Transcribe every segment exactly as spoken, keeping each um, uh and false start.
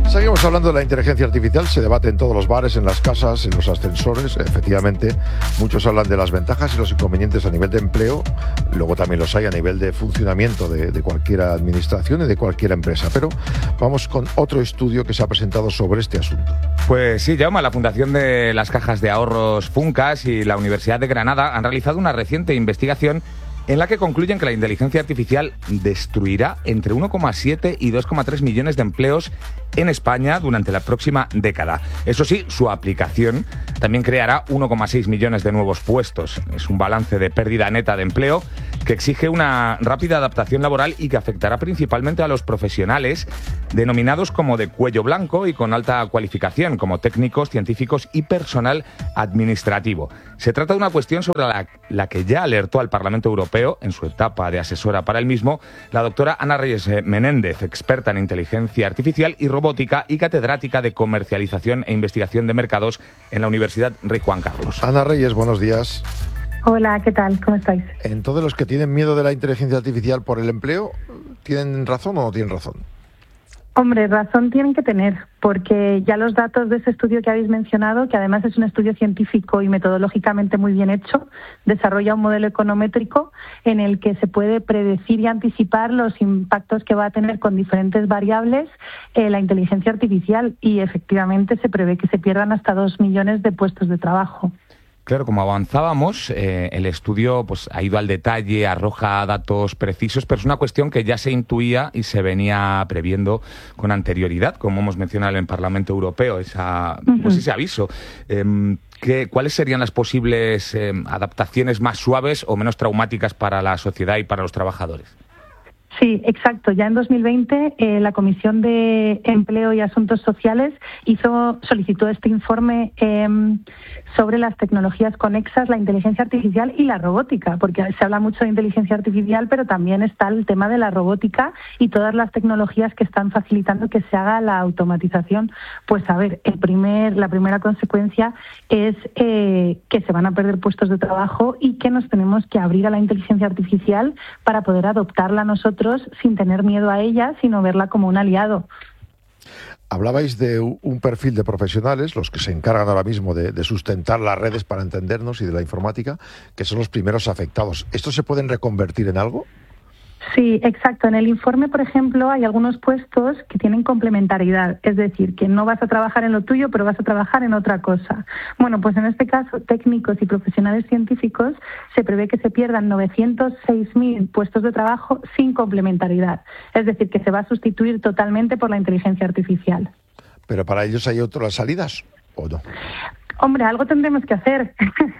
Seguimos hablando de la inteligencia artificial, se debate en todos los bares, en las casas, en los ascensores. Efectivamente, muchos hablan de las ventajas y los inconvenientes a nivel de empleo, luego también los hay a nivel de funcionamiento de, de cualquier administración y de cualquier empresa. Pero vamos con otro estudio que se ha presentado sobre este asunto. Pues sí, Jaume, la Fundación de las Cajas de Ahorros Funcas y la Universidad de Granada han realizado una reciente investigación en la que concluyen que la inteligencia artificial destruirá entre uno coma siete y dos coma tres millones de empleos en España durante la próxima década. Eso sí, su aplicación también creará uno coma seis millones de nuevos puestos. Es un balance de pérdida neta de empleo que exige una rápida adaptación laboral y que afectará principalmente a los profesionales denominados como de cuello blanco y con alta cualificación, como técnicos, científicos y personal administrativo. Se trata de una cuestión sobre la, la que ya alertó al Parlamento Europeo en su etapa de asesora para el mismo la doctora Ana Reyes Menéndez, experta en inteligencia artificial y robótica y catedrática de comercialización e investigación de mercados en la Universidad Rey Juan Carlos. Ana Reyes, buenos días. Hola, ¿qué tal? ¿Cómo estáis? Entonces, los que tienen miedo de la inteligencia artificial por el empleo, ¿tienen razón o no tienen razón? Hombre, razón tienen que tener, porque ya los datos de ese estudio que habéis mencionado, que además es un estudio científico y metodológicamente muy bien hecho, desarrolla un modelo econométrico en el que se puede predecir y anticipar los impactos que va a tener con diferentes variables eh, la inteligencia artificial, y efectivamente se prevé que se pierdan hasta dos millones de puestos de trabajo. Claro, como avanzábamos, eh, el estudio pues, ha ido al detalle, arroja datos precisos, pero es una cuestión que ya se intuía y se venía previendo con anterioridad, como hemos mencionado en el Parlamento Europeo, esa, uh-huh. pues ese aviso. Eh, ¿qué, ¿Cuáles serían las posibles eh, adaptaciones más suaves o menos traumáticas para la sociedad y para los trabajadores? Sí, exacto. Ya en dos mil veinte eh, la Comisión de Empleo y Asuntos Sociales hizo solicitó este informe eh, sobre las tecnologías conexas, la inteligencia artificial y la robótica, porque se habla mucho de inteligencia artificial, pero también está el tema de la robótica y todas las tecnologías que están facilitando que se haga la automatización. Pues a ver, el primer, la primera consecuencia es eh, que se van a perder puestos de trabajo y que nos tenemos que abrir a la inteligencia artificial para poder adoptarla nosotros sin tener miedo a ella, sino verla como un aliado. Hablabais de un perfil de profesionales, los que se encargan ahora mismo de, de sustentar las redes para entendernos y de la informática, que son los primeros afectados. ¿Estos se pueden reconvertir en algo? Sí, exacto. En el informe, por ejemplo, hay algunos puestos que tienen complementariedad, es decir, que no vas a trabajar en lo tuyo, pero vas a trabajar en otra cosa. Bueno, pues en este caso, técnicos y profesionales científicos, se prevé que se pierdan novecientos seis mil puestos de trabajo sin complementariedad, es decir, que se va a sustituir totalmente por la inteligencia artificial. ¿Pero para ellos hay otras salidas o no? Hombre, algo tendremos que hacer.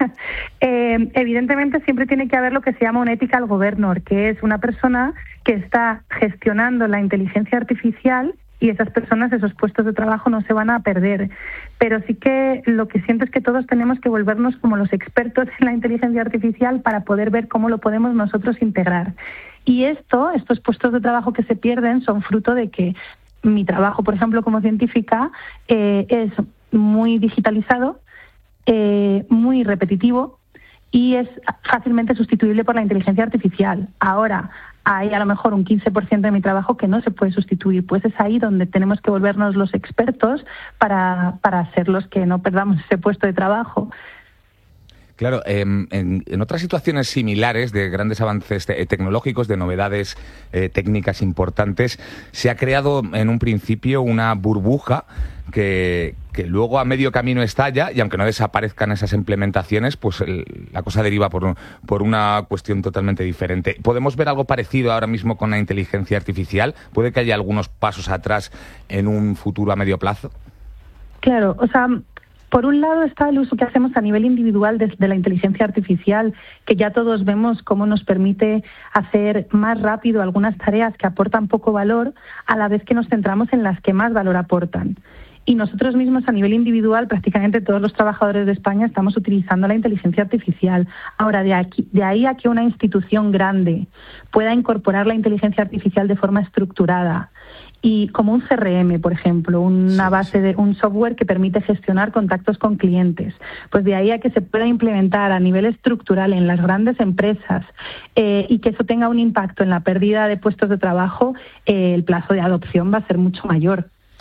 eh, evidentemente siempre tiene que haber lo que se llama un ethical governor, que es una persona que está gestionando la inteligencia artificial, y esas personas, esos puestos de trabajo no se van a perder. Pero sí que lo que siento es que todos tenemos que volvernos como los expertos en la inteligencia artificial para poder ver cómo lo podemos nosotros integrar. Y esto, estos puestos de trabajo que se pierden, son fruto de que mi trabajo, por ejemplo, como científica, eh, es muy digitalizado, Eh, muy repetitivo y es fácilmente sustituible por la inteligencia artificial. Ahora, hay a lo mejor un quince por ciento de mi trabajo que no se puede sustituir, pues es ahí donde tenemos que volvernos los expertos para, para ser los que no perdamos ese puesto de trabajo. Claro, eh, en, en otras situaciones similares de grandes avances te- tecnológicos, de novedades eh, técnicas importantes, se ha creado en un principio una burbuja que, que luego a medio camino estalla, y aunque no desaparezcan esas implementaciones, pues el, la cosa deriva por, por una cuestión totalmente diferente. ¿Podemos ver algo parecido ahora mismo con la inteligencia artificial? ¿Puede que haya algunos pasos atrás en un futuro a medio plazo? Claro, o sea, por un lado está el uso que hacemos a nivel individual de, de la inteligencia artificial, que ya todos vemos cómo nos permite hacer más rápido algunas tareas que aportan poco valor, a la vez que nos centramos en las que más valor aportan. Y nosotros mismos a nivel individual, prácticamente todos los trabajadores de España estamos utilizando la inteligencia artificial. Ahora, de, aquí, de ahí a que una institución grande pueda incorporar la inteligencia artificial de forma estructurada, y como un C R M, por ejemplo, una sí, base de un software que permite gestionar contactos con clientes, pues de ahí a que se pueda implementar a nivel estructural en las grandes empresas eh, y que eso tenga un impacto en la pérdida de puestos de trabajo, eh, el plazo de adopción va a ser mucho mayor.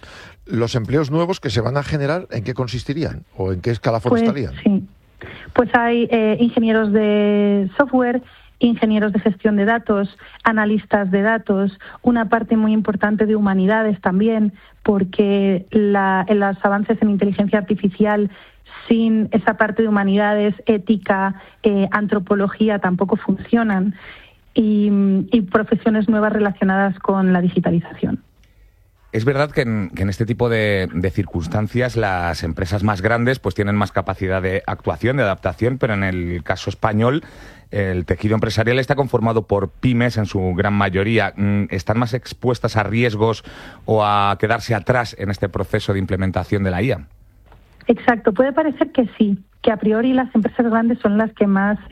¿Los empleos nuevos que se van a generar, en qué consistirían o en qué escalafón Pues, estarían? sí. Pues hay eh, ingenieros de software, ingenieros de gestión de datos, analistas de datos, una parte muy importante de humanidades también, porque la, en los avances en inteligencia artificial, sin esa parte de humanidades, ética, eh, antropología, tampoco funcionan, y, y profesiones nuevas relacionadas con la digitalización. Es verdad que en, que en este tipo de, de circunstancias las empresas más grandes pues tienen más capacidad de actuación, de adaptación, pero en el caso español el tejido empresarial está conformado por pymes en su gran mayoría. ¿Están más expuestas a riesgos o a quedarse atrás en este proceso de implementación de la I A? Exacto, puede parecer que sí, que a priori las empresas grandes son las que más